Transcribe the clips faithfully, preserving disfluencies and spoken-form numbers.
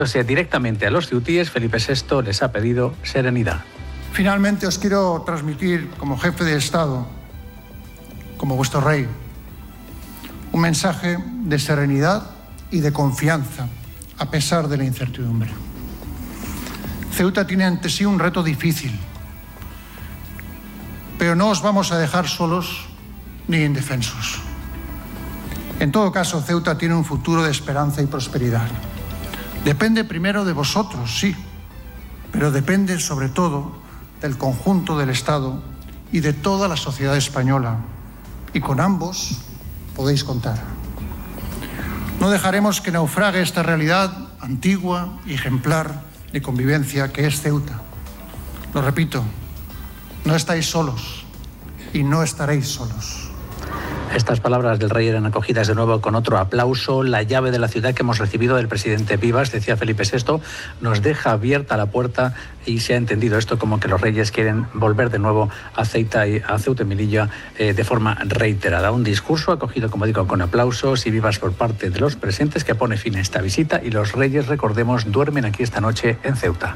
O sea, directamente a los ceutíes, Felipe sexto les ha pedido serenidad. Finalmente os quiero transmitir, como jefe de Estado, como vuestro rey, un mensaje de serenidad y de confianza, a pesar de la incertidumbre. Ceuta tiene ante sí un reto difícil, pero no os vamos a dejar solos ni indefensos. En todo caso, Ceuta tiene un futuro de esperanza y prosperidad. Depende primero de vosotros, sí, pero depende sobre todo del conjunto del Estado y de toda la sociedad española. Y con ambos podéis contar. No dejaremos que naufrague esta realidad antigua y ejemplar de convivencia que es Ceuta. Lo repito, no estáis solos y no estaréis solos. Estas palabras del rey eran acogidas de nuevo con otro aplauso. La llave de la ciudad que hemos recibido del presidente Vivas, decía Felipe sexto, nos deja abierta la puerta y se ha entendido esto como que los reyes quieren volver de nuevo a Ceuta y, a Ceuta y Melilla eh, de forma reiterada. Un discurso acogido, como digo, con aplausos y vivas por parte de los presentes que pone fin a esta visita y los reyes, recordemos, duermen aquí esta noche en Ceuta.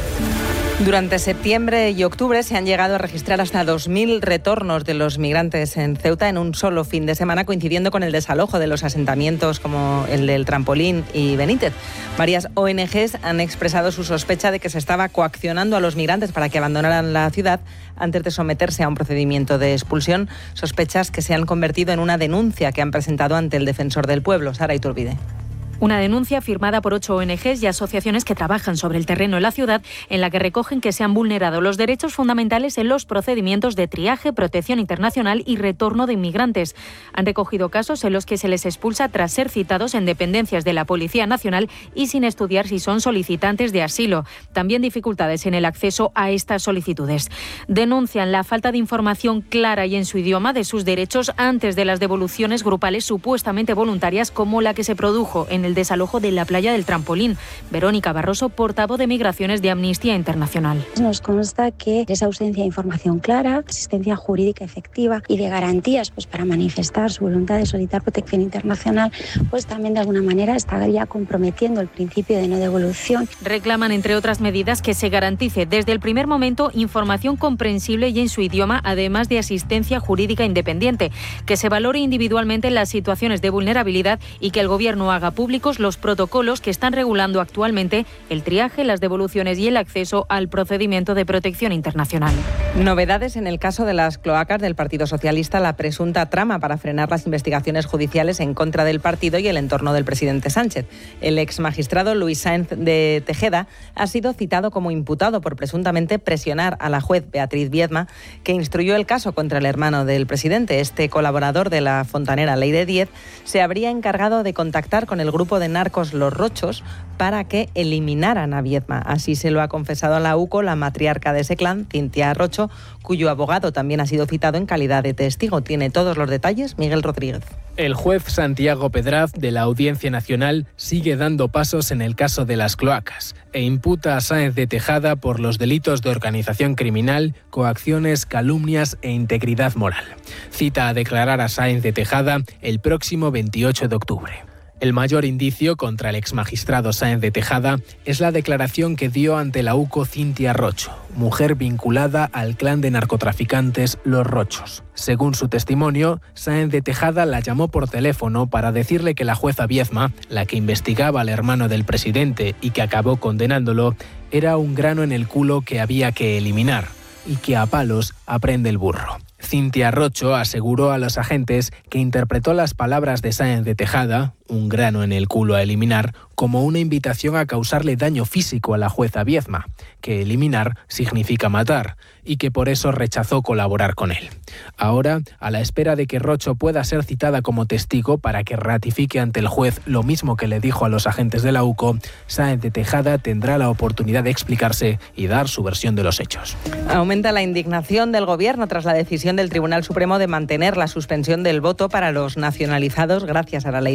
Durante septiembre y octubre se han llegado a registrar hasta dos mil retornos de los migrantes en Ceuta en un solo fin de semana, coincidiendo con el desalojo de los asentamientos como el del Trampolín y Benítez. Varias O N Ges han expresado su sospecha de que se estaba coaccionando a los migrantes para que abandonaran la ciudad antes de someterse a un procedimiento de expulsión, sospechas que se han convertido en una denuncia que han presentado ante el Defensor del Pueblo, Sara Iturbide. Una denuncia firmada por ocho O N Ges y asociaciones que trabajan sobre el terreno en la ciudad, en la que recogen que se han vulnerado los derechos fundamentales en los procedimientos de triaje, protección internacional y retorno de inmigrantes. Han recogido casos en los que se les expulsa tras ser citados en dependencias de la Policía Nacional y sin estudiar si son solicitantes de asilo. También dificultades en el acceso a estas solicitudes. Denuncian la falta de información clara y en su idioma de sus derechos antes de las devoluciones grupales supuestamente voluntarias, como la que se produjo en el el desalojo de la playa del Trampolín. Verónica Barroso, portavoz de Migraciones de Amnistía Internacional. Nos consta que esa ausencia de información clara, asistencia jurídica efectiva y de garantías pues, para manifestar su voluntad de solicitar protección internacional, pues también de alguna manera estaría comprometiendo el principio de no devolución. Reclaman, entre otras medidas, que se garantice desde el primer momento información comprensible y en su idioma, además de asistencia jurídica independiente, que se valore individualmente las situaciones de vulnerabilidad y que el Gobierno haga público los protocolos que están regulando actualmente el triaje, las devoluciones y el acceso al procedimiento de protección internacional. Novedades en el caso de las cloacas del Partido Socialista, la presunta trama para frenar las investigaciones judiciales en contra del partido y el entorno del presidente Sánchez. El exmagistrado Luis Sáenz de Tejeda ha sido citado como imputado por presuntamente presionar a la juez Beatriz Viedma, que instruyó el caso contra el hermano del presidente. Este colaborador de la fontanera Ley de Diez se habría encargado de contactar con el grupo de narcos Los Rochos para que eliminaran a Viedma. Así se lo ha confesado a la U C O la matriarca de ese clan, Cintia Rocho, cuyo abogado también ha sido citado en calidad de testigo. Tiene todos los detalles Miguel Rodríguez. El juez Santiago Pedraz de la Audiencia Nacional sigue dando pasos en el caso de las cloacas e imputa a Sáenz de Tejada por los delitos de organización criminal, coacciones, calumnias e integridad moral. Cita a declarar a Sáenz de Tejada el próximo veintiocho de octubre. El mayor indicio contra el exmagistrado Sáenz de Tejada es la declaración que dio ante la U C O Cintia Rocho, mujer vinculada al clan de narcotraficantes Los Rochos. Según su testimonio, Sáenz de Tejada la llamó por teléfono para decirle que la jueza Viedma, la que investigaba al hermano del presidente y que acabó condenándolo, era un grano en el culo que había que eliminar y que a palos aprende el burro. Cintia Rocho aseguró a los agentes que interpretó las palabras de Sáenz de Tejada, un grano en el culo a eliminar, como una invitación a causarle daño físico a la jueza Viedma, que eliminar significa matar, y que por eso rechazó colaborar con él. Ahora, a la espera de que Rocho pueda ser citada como testigo para que ratifique ante el juez lo mismo que le dijo a los agentes de la U C O, Sáenz de Tejada tendrá la oportunidad de explicarse y dar su versión de los hechos. Aumenta la indignación del Gobierno tras la decisión del Tribunal Supremo de mantener la suspensión del voto para los nacionalizados gracias a la ley de nietos.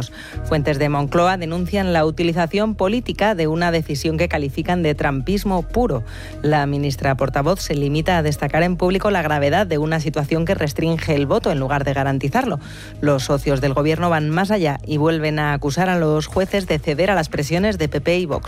políticos. Fuentes de Moncloa denuncian la utilización política de una decisión que califican de trumpismo puro. La ministra portavoz se limita a destacar en público la gravedad de una situación que restringe el voto en lugar de garantizarlo. Los socios del gobierno van más allá y vuelven a acusar a los jueces de ceder a las presiones de P P y Vox.